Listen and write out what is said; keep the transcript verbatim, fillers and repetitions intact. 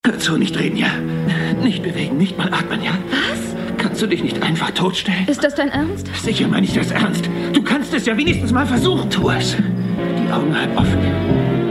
Hör zu, nicht reden, ja? Nicht bewegen, nicht mal atmen, ja? Was? Kannst du dich nicht einfach totstellen? Ist das dein Ernst? Sicher meine ich das ernst. Du kannst es ja wenigstens mal versuchen. Tu es. Die Augen halb offen.